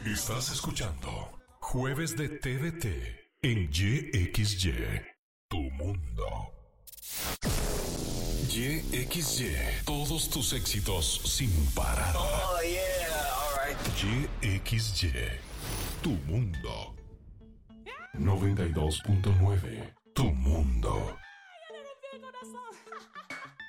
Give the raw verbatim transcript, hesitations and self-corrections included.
Estás escuchando Jueves de T V T en Y X Y, tu mundo. Y X Y, todos tus éxitos sin parar. Oh, yeah, all right. Y X Y, tu mundo. noventa y dos punto nueve, tu mundo.